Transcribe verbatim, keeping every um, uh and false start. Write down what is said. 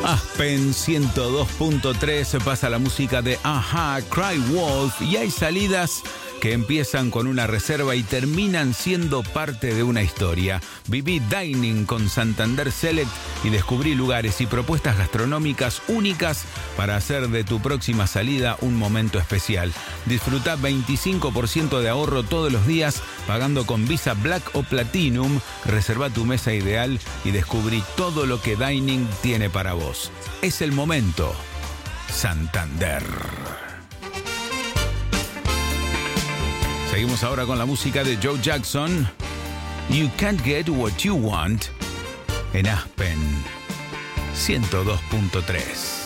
Aspen ciento dos punto tres pasa la música de Aha, Cry Wolf, y hay salidas que empiezan con una reserva y terminan siendo parte de una historia. Viví dining con Santander Select y descubrí lugares y propuestas gastronómicas únicas para hacer de tu próxima salida un momento especial. Disfruta veinticinco por ciento de ahorro todos los días pagando con Visa Black o Platinum. Reserva tu mesa ideal y descubrí todo lo que Dining tiene para vos. Es el momento. Santander. Seguimos ahora con la música de Joe Jackson. You Can't Get What You Want en Aspen ciento dos punto tres.